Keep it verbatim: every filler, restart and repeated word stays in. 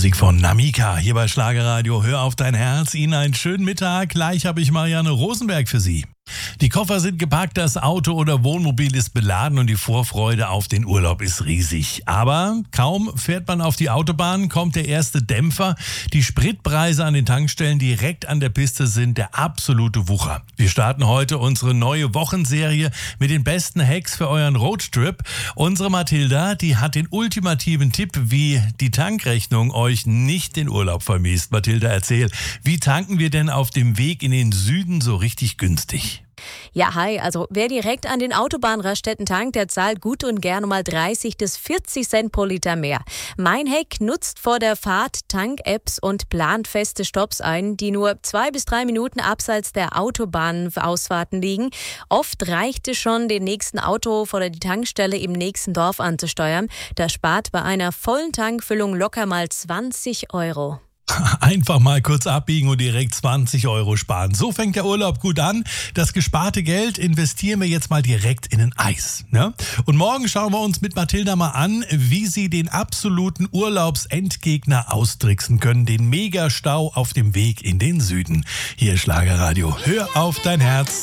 Musik von Namika hier bei Schlagerradio. Hör auf dein Herz. Ihnen einen schönen Mittag. Gleich habe ich Marianne Rosenberg für Sie. Die Koffer sind gepackt, das Auto oder Wohnmobil ist beladen und die Vorfreude auf den Urlaub ist riesig. Aber kaum fährt man auf die Autobahn, kommt der erste Dämpfer. Die Spritpreise an den Tankstellen direkt an der Piste sind der absolute Wucher. Wir starten heute unsere neue Wochenserie mit den besten Hacks für euren Roadtrip. Unsere Mathilda, die hat den ultimativen Tipp, wie die Tankrechnung euch nicht den Urlaub vermiest. Mathilda, erzähl, wie tanken wir denn auf dem Weg in den Süden so richtig günstig? Ja, hi, also wer direkt an den Autobahnraststätten tankt, der zahlt gut und gerne mal dreißig bis vierzig Cent pro Liter mehr. Mein Hack: nutzt vor der Fahrt Tank-Apps und plant feste Stopps ein, die nur zwei bis drei Minuten abseits der Autobahnausfahrten liegen. Oft reicht es schon, den nächsten Autohof oder die Tankstelle im nächsten Dorf anzusteuern. Das spart bei einer vollen Tankfüllung locker mal zwanzig Euro. Einfach mal kurz abbiegen und direkt zwanzig Euro sparen. So fängt der Urlaub gut an. Das gesparte Geld investieren wir jetzt mal direkt in ein Eis. Ne? Und morgen schauen wir uns mit Mathilda mal an, wie Sie den absoluten Urlaubsendgegner austricksen können. Den Megastau auf dem Weg in den Süden. Hier Schlagerradio. Hör auf dein Herz.